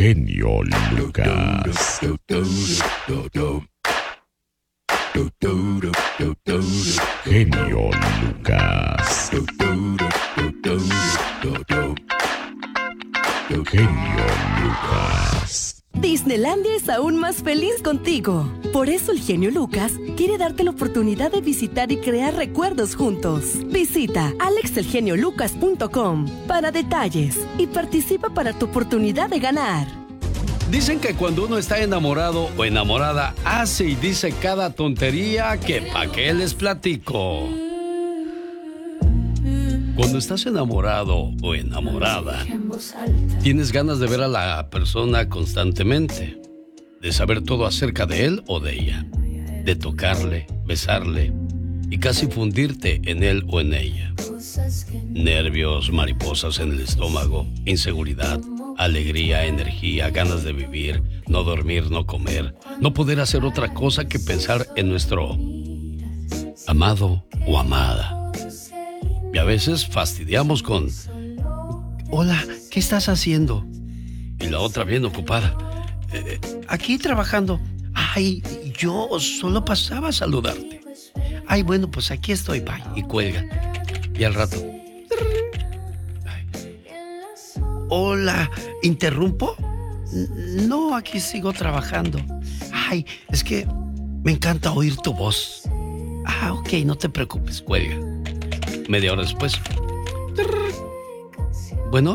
Genio Lucas. Genio Lucas. Genio Lucas. Disneylandia es aún más feliz contigo. Por eso el genio Lucas quiere darte la oportunidad de visitar y crear recuerdos juntos. Visita alexelgeniolucas.com para detalles y participa para tu oportunidad de ganar. Dicen que cuando uno está enamorado o enamorada, hace y dice cada tontería que pa' qué les platico. Cuando estás enamorado o enamorada, tienes ganas de ver a la persona constantemente, de saber todo acerca de él o de ella, de tocarle, besarle y casi fundirte en él o en ella. Nervios, mariposas en el estómago, inseguridad, alegría, energía, ganas de vivir, no dormir, no comer, no poder hacer otra cosa que pensar en nuestro amado o amada. Y a veces fastidiamos con: hola, ¿qué estás haciendo? Y la otra bien ocupada: aquí trabajando. Ay, yo solo pasaba a saludarte. Ay, bueno, pues aquí estoy, bye. Y cuelga. Y al rato: ay. Hola, ¿interrumpo? No, aquí sigo trabajando. Ay, es que me encanta oír tu voz. Ah, ok, no te preocupes, cuelga. Media hora después: bueno,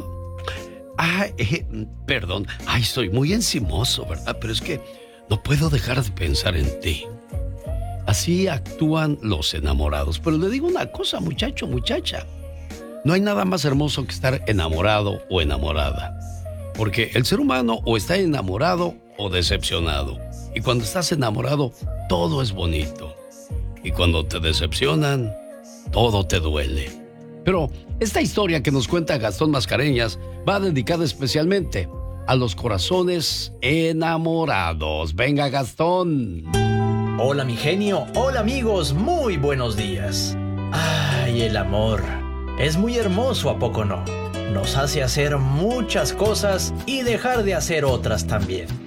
perdón, soy muy encimoso, ¿verdad? Pero es que no puedo dejar de pensar en ti. Así actúan los enamorados. Pero le digo una cosa, muchacho, muchacha. No hay nada más hermoso que estar enamorado o enamorada. Porque el ser humano o está enamorado o decepcionado. Y cuando estás enamorado, todo es bonito. Y cuando te decepcionan, todo te duele. Pero esta historia que nos cuenta Gastón Mascareñas va dedicada especialmente a los corazones enamorados. Venga, Gastón. Hola, mi genio. Hola, amigos. Muy buenos días. Ay, el amor. Es muy hermoso, ¿a poco no? Nos hace hacer muchas cosas y dejar de hacer otras también.